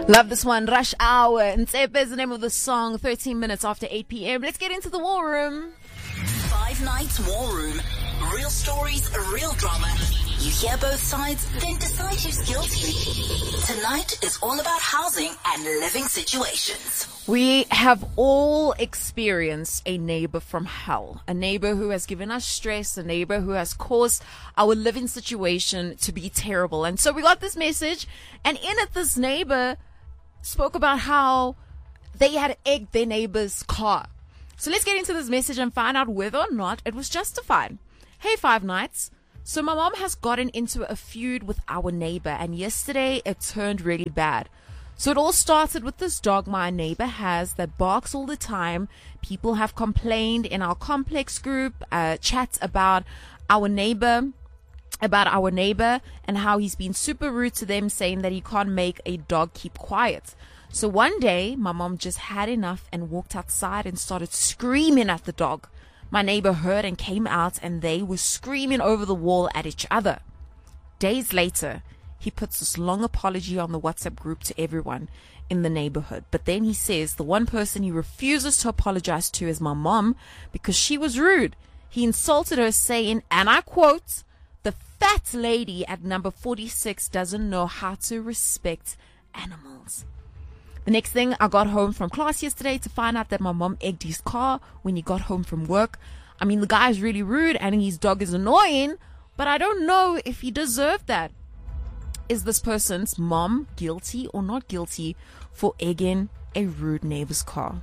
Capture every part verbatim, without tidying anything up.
Love this one. Rush Hour. Ntsepe is the name of the song. thirteen minutes after eight p.m. Let's get into the war room. Five Nights War Room. Real stories, real drama. You hear both sides, then decide who's guilty. Tonight is all about housing and living situations. We have all experienced a neighbor from hell, a neighbor who has given us stress, a neighbor who has caused our living situation to be terrible. And so we got this message, and in it, this neighbor spoke about how they had egged their neighbor's car. So let's get into this message and find out whether or not it was justified. Hey, Five Nights. So my mom has gotten into a feud with our neighbor, and yesterday it turned really bad. So it all started with this dog my neighbor has that barks all the time. People have complained in our complex group, uh, chats about our neighbor, about our neighbor and how he's been super rude to them, saying that he can't make a dog keep quiet. So one day, my mom just had enough and walked outside and started screaming at the dog. My neighbor heard and came out, and they were screaming over the wall at each other. Days later, he puts this long apology on the WhatsApp group to everyone in the neighborhood. But then he says the one person he refuses to apologize to is my mom because she was rude. He insulted her, saying, and I quote, "The fat lady at number forty-six doesn't know how to respect animals." The next thing, I got home from class yesterday to find out that my mom egged his car when he got home from work. I mean, the guy is really rude and his dog is annoying, but I don't know if he deserved that. Is this person's mom guilty or not guilty for egging a rude neighbor's car?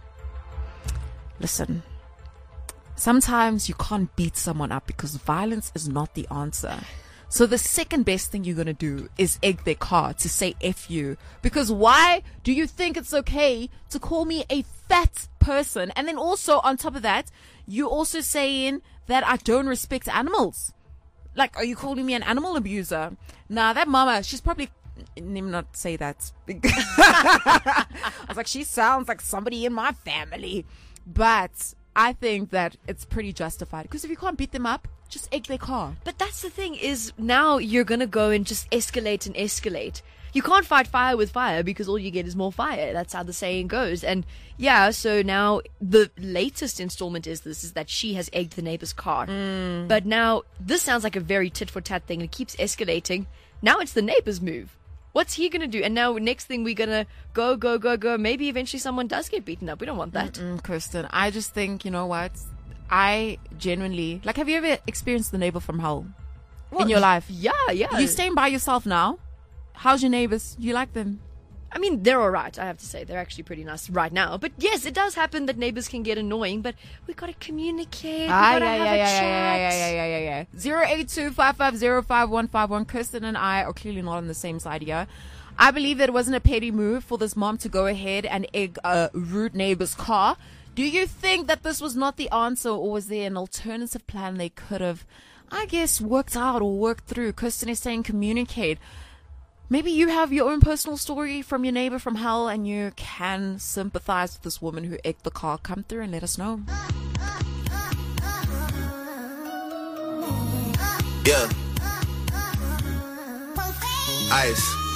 Listen, sometimes you can't beat someone up because violence is not the answer. So the second best thing you're going to do is egg their car to say F you. Because why do you think it's okay to call me a fat person? And then also on top of that, you're also saying that I don't respect animals. Like, are you calling me an animal abuser? Nah, that mama, she's probably... Let me not say that. I was like, she sounds like somebody in my family. But I think that it's pretty justified. Because if you can't beat them up, just egg their car. But that's the thing, is now you're going to go and just escalate and escalate. You can't fight fire with fire because all you get is more fire. That's how the saying goes. And yeah, so now the latest installment is this, is that she has egged the neighbor's car. Mm. But now this sounds like a very tit for tat thing. It keeps escalating. Now it's the neighbor's move. What's he going to do? And now next thing we're going to go, go, go, go. Maybe eventually someone does get beaten up. We don't want that. Mm-mm, Kirsten, I just think, you know what? I genuinely, like, have you ever experienced the neighbor from hell Well, in your life? Yeah, yeah. You staying by yourself now? How's your neighbors? You like them? I mean, they're all right, I have to say. They're actually pretty nice right now. But yes, it does happen that neighbors can get annoying, but we got to communicate. We Ah, got to yeah, have yeah, a yeah, chat. yeah, yeah, yeah, yeah, yeah, yeah. zero eight two, five five zero, five one five one. Kirsten and I are clearly not on the same side here. I believe that it wasn't a petty move for this mom to go ahead and egg a rude neighbor's car. Do you think that this was not the answer, or was there an alternative plan they could have, I guess, worked out or worked through? Kirsten is saying communicate. Maybe you have your own personal story from your neighbor from hell and you can sympathize with this woman who egged the car. Come through and let us know. Yeah. Ice.